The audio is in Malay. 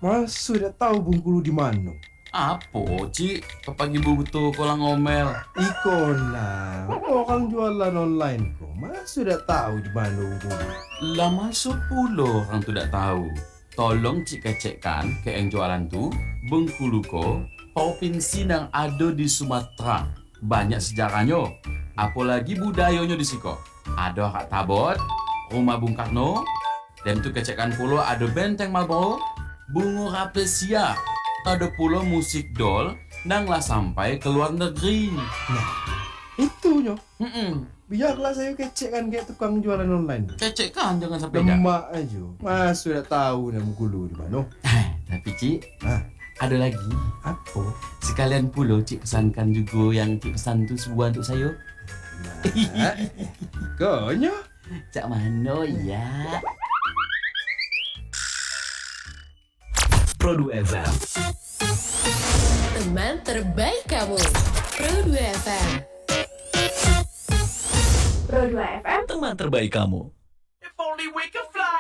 Masa dah tahu Bengkulu di mana? Apa, Cik? Pagi butuh kolang ngomel. Ikolah, orang jualan online kok. Masa dah tahu di mana Bengkulu? Lah masuk pula orang tu tak tahu. Tolong Cik kecekkan ke yang jualan tu, Bengkulu ko, provinsi yang ada di Sumatera. Banyak sejarahnya. Apalagi budayanya di siko. Ada Hak Tabot, Rumah Bung Karno, dan tu kecekkan pula ada Benteng Marlborough, Bunga Rafflesia. Ada pula musik dol nang lah sampai ke luar negeri. Nah, itunya. Hmm, Biarlah saya kecekkan kayak tukang jualan online. kecekkan jangan sampai dah. Lemak aja. Masa dah tahu dah Bengkulu di mana? Tapi Cik, Hah? ada lagi. Apa? Sekalian pula Cik pesankan juga yang Cik pesan tu sebuah untuk saya. Nah, konya. Cak mana ya? Produk FM. Teman terbaik kamu. Pro2 FM. Teman terbaik kamu. If only we could